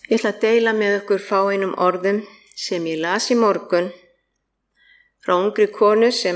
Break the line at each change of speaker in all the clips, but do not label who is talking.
Ég ætla að deila með ykkur fáeinum orðum sem ég las í morgun frá ungri konu sem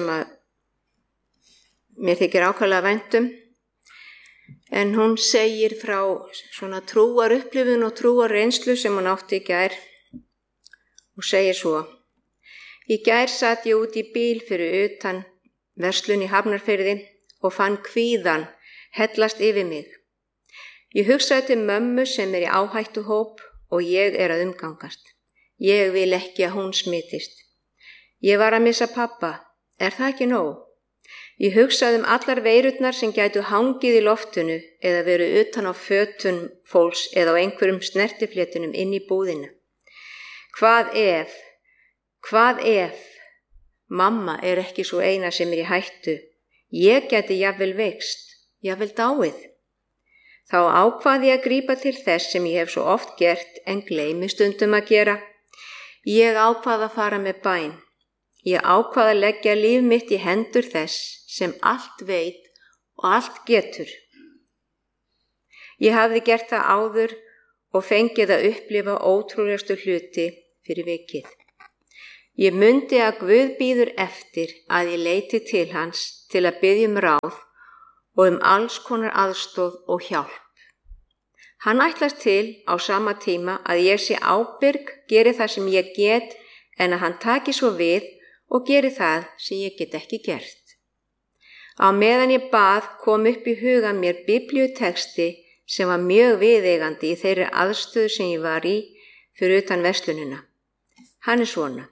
mér þykir ákaflega vænt um. En hún segir frá svona trúar upplifun og trúar reynslu sem hún átti í gær og segir svo: Í gær sat ég út í bíl fyrir utan verslun í Hafnarfirði og fann kvíðan hellast yfir mig. Ég hugsaði til mömmu sem í áhættuhóp og ég að umgangast. Ég vil ekki að hún smitist. Ég var að missa pabba. Það ekki nóg? Ég hugsaði allar veirurnar sem gætu hangið í loftinu eða verið utan á fötum fólks eða á einhverjum snertifléttunum inn í búðina. Hvað ef mamma ekki svo eina sem í hættu? Ég gæti jafnvel veikst, jafnvel dáið. Þá ákvað ég að grípa til þess sem ég hef svo oft gert en gleymi stundum að gera. Ég ákvað að fara með bæn. Ég ákvað að leggja líf mitt í hendur þess sem allt veit og allt getur. Ég hafði gert það áður og fengið að upplifa ótrúlegustu hluti fyrir vikið. Ég mundi að Guð bíður eftir að ég leiti til hans til að biðja ráð og alls konar aðstoð og hjálp. Hann ætlast til á sama tíma að ég sé ábyrg, geri það sem ég get, en að hann taki svo við og geri það sem ég get ekki gert. Á meðan ég bað kom upp í huga mér biblíutexti sem var mjög viðeigandi í þeirri aðstöðu sem ég var í fyrir utan verslunina. Hann svona: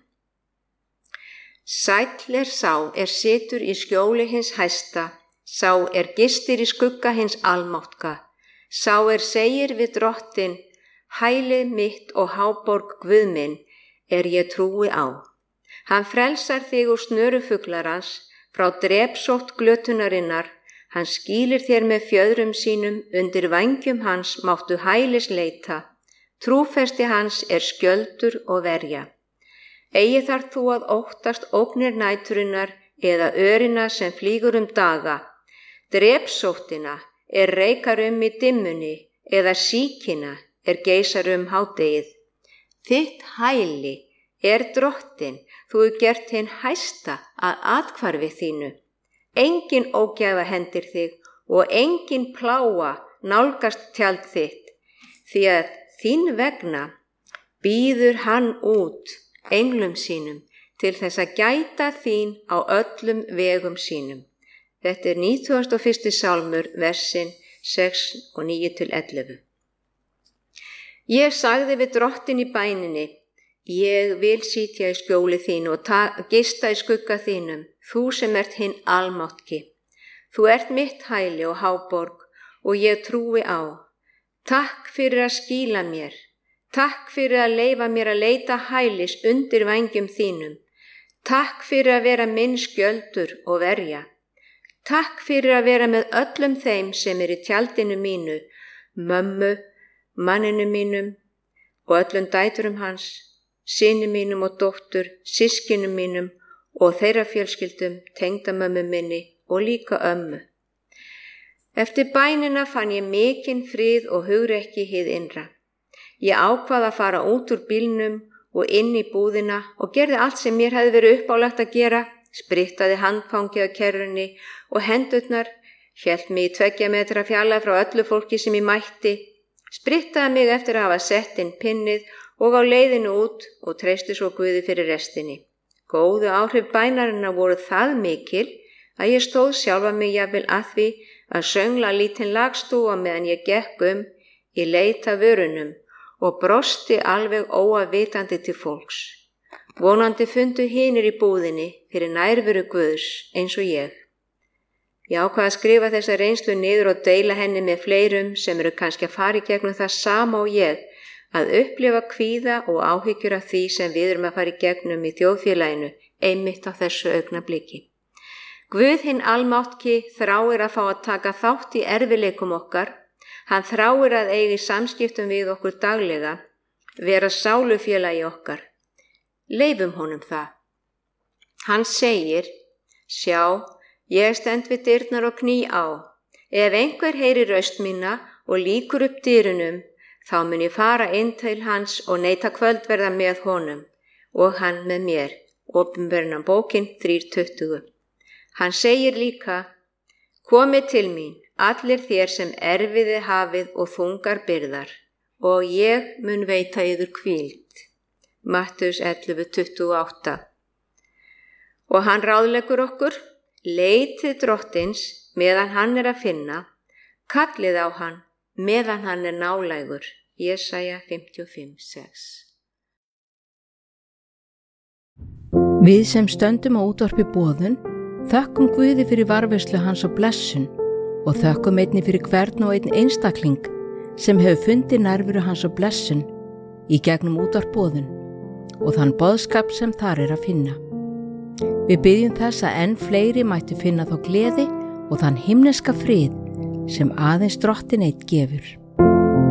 Sæll sá situr í skjóli hins hæsta, sá gistir í skugga hins almáttga, sá segir við Drottinn, hælið mitt og háborg Guð minn, ég trúi á. Hann frelsar þig úr snöru fuglarans, frá drepsótt glötunarinnar, hann skýlir þér með fjöðrum sínum, undir vængjum hans máttu hælis leita, trúfesti hans skjöldur og verja. Eigi þarf þú að óttast ógnir næturinnar eða örina sem flýgur daga, drepsóttina reikar í dimmunni eða sýkina geisar hádegið. Þitt hæli Drottinn, þú gert hinn hæsta að athvarfi þínu. Engin ógæfa hendir þig og engin plága nálgast tjald þitt, því að þín vegna býður hann út englum sínum til þess að gæta þín á öllum vegum sínum. Þetta 91. sálmur, versin 6 og 9-11. Ég sagði við Drottinn í bæninni: Ég vil sitja í skjóli þínu og gista í skugga þínum, þú sem hinn almáttgi. Þú mitt hæli og háborg og ég trúi á. Takk fyrir að skýla mér. Takk fyrir að leyfa mér að leita hælis undir vængjum þínum. Takk fyrir að vera minn skjöldur og verja. Takk fyrir að vera með öllum þeim sem í tjaldinu mínu, mömmu, manninu mínum og öllum dæturum hans, syni mínum og dóttur, systkinum mínum og þeirra fjölskyldum, tengdamömmu minni og líka ömmu. Eftir bænina fann ég mikinn frið og hugrekki hið innra. Ég ákvað að fara út úr bílnum og inn í búðina og gerði allt sem mér hefði verið uppálagt að gera, sprittaði handfangið á kerrunni og hendurnar, hélt mig í 2 metra fjarlægð frá öllu fólki sem ég mætti, sprittaði mig eftir að hafa sett inn pinnið og á leiðinu út og treysti svo Guði fyrir restinni. Góðu áhrif bænarinnar voru það mikil að ég stóð sjálfa mig jafnvel að því að söngla lítinn lagstúfa meðan ég gekk í leit að vörunum og brosti alveg óavitandi til fólks. Vonandi fundu hinir í búðinni fyrir nærveru Guðs eins og ég. Ég ákvað að skrifa þessa reynslu niður og deila henni með fleirum sem kannski að fara í gegnum það sama og ég, að upplifa kvíða og áhyggjur af því sem við að fara í gegnum í þjóðfélaginu einmitt á þessu augnabliki. Guð hinn almáttgi þráir að fá að taka þátt í erfiðleikum okkar. Hann þráir að eiga í samskiptum við okkur daglega, vera sálufélagi okkar. Leyfum honum það. Hann segir: Sjá, ég stend við dyrnar og kný á. Ef einhver heyrir raust mína og lýkur upp dyrunum, þá mun ég fara inn til hans og neita kvöldverða með honum og hann með mér. Opinberunar bókin 3:20. Hann segir líka: komið til mín, allir þér sem erfiði hafið og þungar byrðar, og ég mun veita yður hvíld. Mattheus 11:28. Og hann ráðleggur okkur: leitið Drottins meðan hann er að finna, kallið á hann meðan hann er nálægur. Jesaja 55:6.
Við sem stöndum á útvarpi Boðun þökkum Guði fyrir varðveislu hans og blessun og þökkum einnig fyrir hvern og einn einstakling sem hefur fundið nærveru hans og blessun í gegnum útvarp Boðun og þann boðskap sem þar er að finna. Við biðjum þess að enn fleiri mættu finna þá gleði og þann himneska frið sem aðeins Drottinn einn gefur.